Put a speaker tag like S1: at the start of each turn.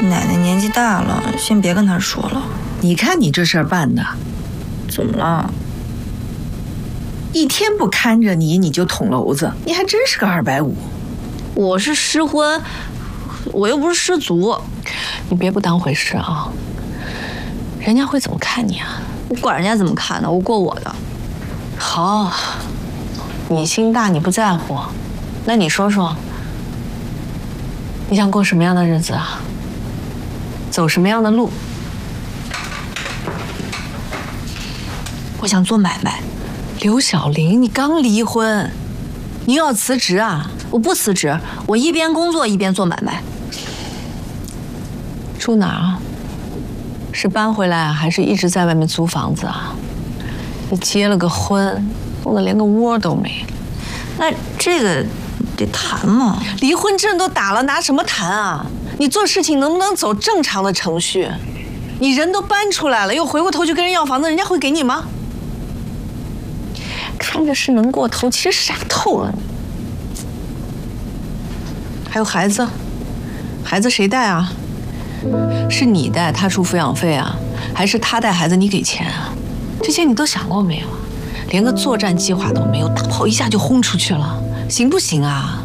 S1: 奶奶年纪大了，先别跟她说了。
S2: 你看你这事儿办的，
S1: 怎么了？
S2: 一天不看着你，你就捅娄子，你还真是个250。
S1: 我是失婚，我又不是失足。
S3: 你别不当回事啊！人家会怎么看你啊？
S1: 我管人家怎么看呢？我过我的。
S3: 好，你心大，你不在乎。那你说说，你想过什么样的日子啊？走什么样的路？
S1: 我想做买卖。
S3: 刘小玲，你刚离婚，你又要辞职啊？
S1: 我不辞职，我一边工作一边做买卖。
S3: 住哪儿啊？是搬回来啊，还是一直在外面租房子啊？你结了个婚，弄得连个窝都没。
S1: 那这个得谈嘛。
S3: 离婚证都打了，拿什么谈啊？你做事情能不能走正常的程序？你人都搬出来了，又回过头去跟人要房子，人家会给你吗？看着是能过头，其实傻透了。还有孩子，孩子谁带啊？是你带，他出抚养费啊，还是他带孩子你给钱啊？这些你都想过没有啊？连个作战计划都没有，大炮一下就轰出去了，行不行啊？